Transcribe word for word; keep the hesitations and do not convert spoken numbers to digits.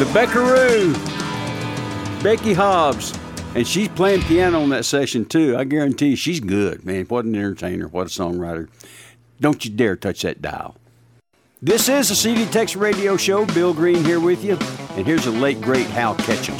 The Beckaroo, Becky Hobbs. And she's playing piano on that session, too. I guarantee you she's good, man. What an entertainer. What a songwriter. Don't you dare touch that dial. This is the C D Tex Radio Show. Bill Green here with you. And here's the late, great Hal Ketchum.